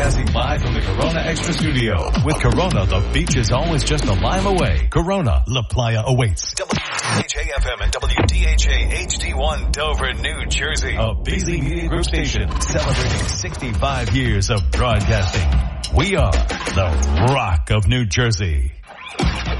Broadcasting live from the Corona Extra Studio. With Corona, the beach is always just a mile away. Corona, La Playa awaits. WDHA-FM and WDHA HD1 Dover, New Jersey. A Beasley Media Group station celebrating 65 years of broadcasting. We are the Rock of New Jersey.